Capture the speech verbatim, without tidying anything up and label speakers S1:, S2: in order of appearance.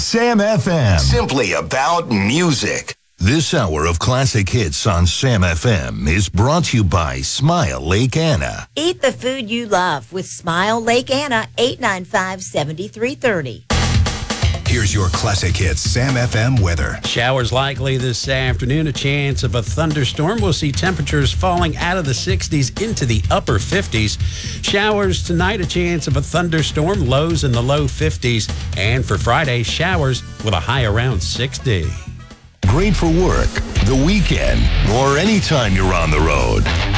S1: Sam F M.
S2: Simply about music.
S1: This hour of classic hits on Sam F M is brought to you by Smile Lake Anna.
S3: Eat the food you love with Smile Lake Anna, eight nine five, seven three three zero.
S4: Here's your classic hits Sam F M weather.
S5: Showers likely this afternoon. A chance of a thunderstorm. We'll see temperatures falling out of the sixties into the upper fifties. Showers tonight. A chance of a thunderstorm. Lows in the low fifties. And for Friday, showers with a high around sixty.
S1: Great for work, the weekend, or anytime you're on the road.